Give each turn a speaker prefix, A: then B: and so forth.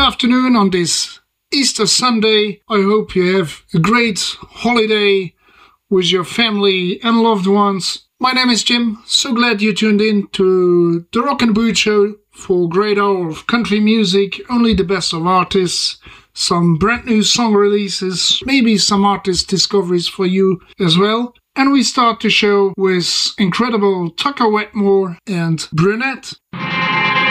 A: afternoon on this Easter Sunday. I hope you have a great holiday with your family and loved ones. My name is Jim. So glad you tuned in to the Rock and Boot Show for a great hour of country music, only the best of artists, some brand new song releases, maybe some artist discoveries for you as well. And we start the show with incredible Tucker Wetmore and Brunette.